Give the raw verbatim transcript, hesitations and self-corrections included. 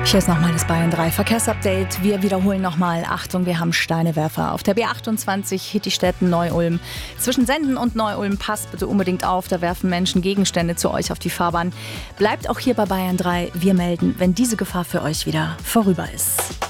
Hier ist nochmal das Bayern drei Verkehrsupdate. Wir wiederholen nochmal. Achtung, wir haben Steinewerfer. Auf der B achtundzwanzig Hittistetten-Neu-Ulm. Zwischen Senden und Neu-Ulm, passt bitte unbedingt auf. Da werfen Menschen Gegenstände zu euch auf die Fahrbahn. Bleibt auch hier bei Bayern drei. Wir melden, wenn diese Gefahr für euch wieder vorüber ist.